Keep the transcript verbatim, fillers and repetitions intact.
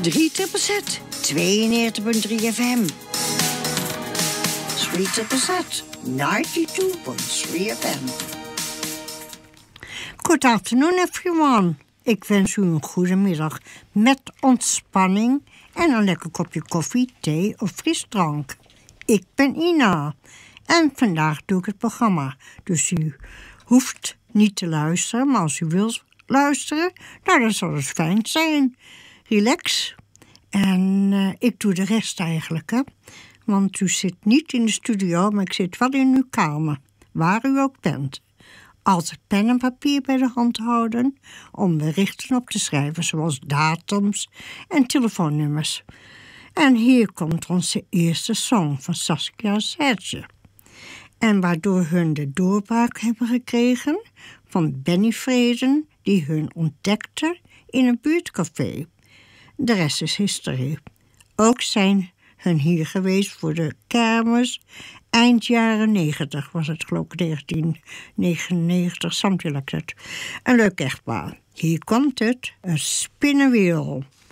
drie triple Z, tweeënnegentig punt drie F M. drie triple Z, negenennegentig punt drie F M. Good afternoon, everyone. Ik wens u een goede middag met ontspanning en een lekker kopje koffie, thee of frisdrank. Ik ben Ina en vandaag doe ik het programma. Dus u hoeft niet te luisteren, maar als u wilt luisteren, nou, dan zal het fijn zijn. Relax. En uh, ik doe de rest eigenlijk, hè. Want u zit niet in de studio, maar ik zit wel in uw kamer, waar u ook bent. Altijd pen en papier bij de hand houden om berichten op te schrijven, zoals datums en telefoonnummers. En hier komt onze eerste song van Saskia Serge. En waardoor hun de doorbraak hebben gekregen van Benny Vreden, die hun ontdekte in een buurtcafé. De rest is historie. Ook zijn hun hier geweest voor de kermis. Eind jaren negentig was het, geloof ik, negentien negenennegentig, something like that. Een leuk echtpaar. Hier komt het, een spinnenwiel.